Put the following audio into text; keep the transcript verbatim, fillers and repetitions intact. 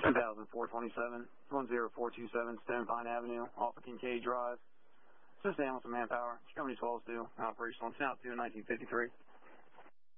two thousand four twenty-seven, one zero four two seven Stone Pine Avenue, off of Kincaid Drive. This is Hamilton Manpower. Company twelve due. Operational. It's now due in nineteen fifty-three.